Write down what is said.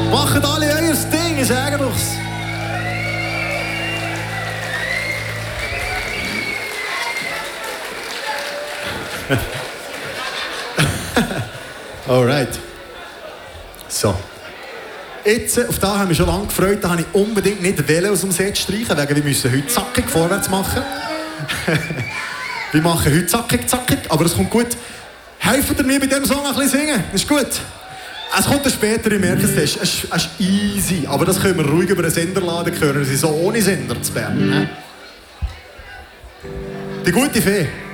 Macht alle euer Ding, ich sage doch's. Alright. So. Jetzt, auf da haben wir schon lange gefreut, da habe ich unbedingt nicht aus dem Set streichen, wegen wir müssen heute zackig vorwärts machen. Wir machen heute zackig, aber es kommt gut. Helft mir bei diesem Song ein bisschen singen, ist gut. Es kommt dann später, ich merke es ist easy, aber das können wir ruhig über einen Sender laden, können sie so ohne Sender zu Bern. Die gute Fee.